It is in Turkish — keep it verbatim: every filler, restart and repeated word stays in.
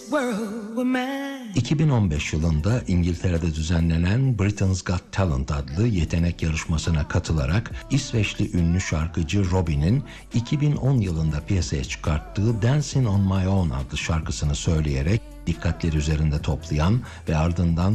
world were mine. iki bin on beş yılında İngiltere'de düzenlenen Britain's Got Talent adlı yetenek yarışmasına katılarak İsveçli ünlü şarkıcı Robin'in iki bin on yılında piyasaya çıkarttığı Dancing on My Own adlı şarkısını söyleyerek dikkatleri üzerinde toplayan ve ardından